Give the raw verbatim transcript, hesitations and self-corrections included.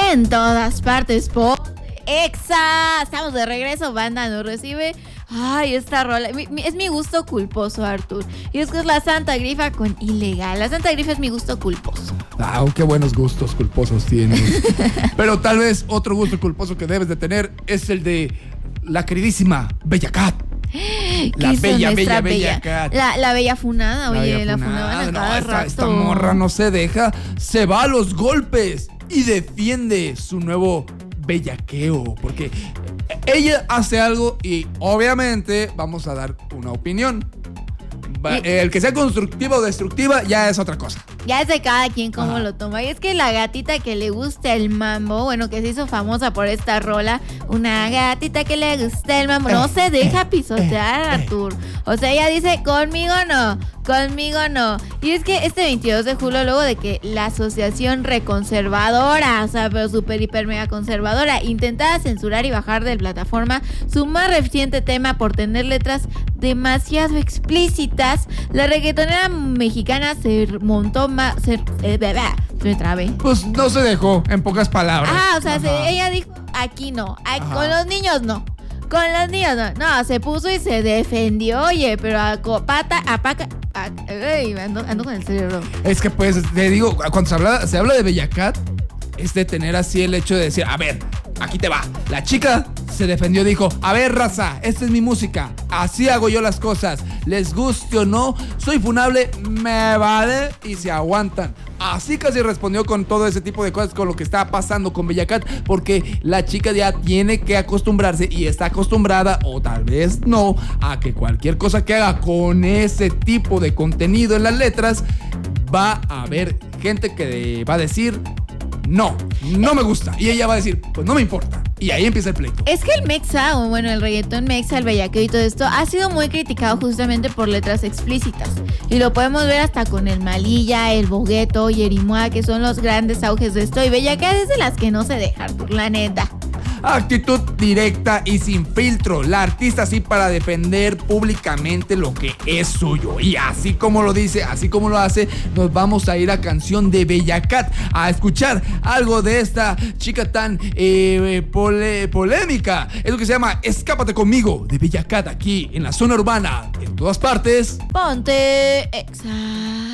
en todas partes por Exa. Estamos de regreso, banda nos recibe. Ay, esta rola, mi, mi, es mi gusto culposo, Artur. Y es que es la Santa Grifa con Ilegal. La Santa Grifa es mi gusto culposo. Ah, qué buenos gustos culposos tienes. Pero tal vez otro gusto culposo que debes de tener es el de la queridísima Bella Cat. La bella, bella, bella Cat. La, la bella funada, la oye, bella la funada. funaban a No, cada esta, rato. esta morra no se deja, se va a los golpes y defiende su nuevo bellaqueo, porque ella hace algo y obviamente vamos a dar una opinión. El que sea constructiva o destructiva ya es otra cosa. Ya es de cada quien cómo Ajá. lo toma. Y es que la gatita que le gusta el mambo, bueno, que se hizo famosa por esta rola, una gatita que le gusta el mambo, no se deja pisotear, Artur. O sea, ella dice, conmigo no, conmigo no. Y es que este veintidós de julio, luego de que la asociación reconservadora, o sea, pero super, hiper, mega conservadora, intentaba censurar y bajar de plataforma su más reciente tema por tener letras demasiado explícitas, la reggaetonera mexicana se montó más... Se, eh, bebé, me trabé. Pues no se dejó, en pocas palabras. Ah, o sea, se, ella dijo, aquí no, aquí, con los niños no. Con los niños no. No, se puso y se defendió, oye, pero a copata, a paca... A, ay, ando, ando con el cerebro. Es que pues, te digo, cuando se habla, se habla de Bella Cat, es de tener así el hecho de decir, a ver, aquí te va. La chica se defendió, dijo, a ver, raza, esta es mi música, así hago yo las cosas, les guste o no, soy funable, me vale, y se aguantan. Así casi respondió con todo ese tipo de cosas, con lo que está pasando con Bella Cat, porque la chica ya tiene que acostumbrarse y está acostumbrada, o tal vez no, a que cualquier cosa que haga con ese tipo de contenido en las letras, va a haber gente que va a decir, no, no me gusta. Y ella va a decir, pues no me importa. Y ahí empieza el pleito. Es que el mexa, o bueno, el reggaetón mexa, el bellaqueo y todo esto, ha sido muy criticado justamente por letras explícitas. Y lo podemos ver hasta con el Malilla, el Bogueto y Erimua, que son los grandes auges de esto. Y Bella Cat es de las que no se dejan, por la neta. Actitud directa y sin filtro. La artista así para defender públicamente lo que es suyo. Y así como lo dice, así como lo hace, nos vamos a ir a canción de Bella Cat, a escuchar algo de esta chica tan eh, pole, polémica. Es lo que se llama Escápate conmigo, de Bella Cat, aquí en la zona urbana, en todas partes. Ponte Exa.